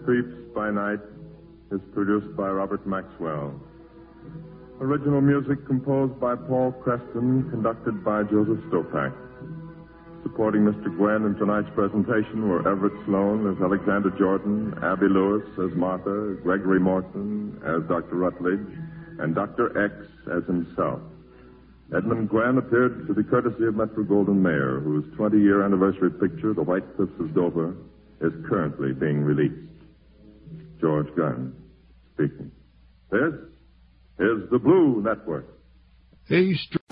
Thieves by Night is produced by Robert Maxwell. Original music composed by Paul Creston, conducted by Joseph Stopak. Supporting Mr. Gwen in tonight's presentation were Everett Sloan as Alexander Jordan, Abby Lewis as Martha, Gregory Morton as Dr. Rutledge, and Dr. X as himself. Edmund Gwen appeared to the courtesy of Metro-Goldwyn-Mayer, whose 20-year anniversary picture, The White Cliffs of Dover, is currently being released. George Gunn speaking. This is the Blue Network.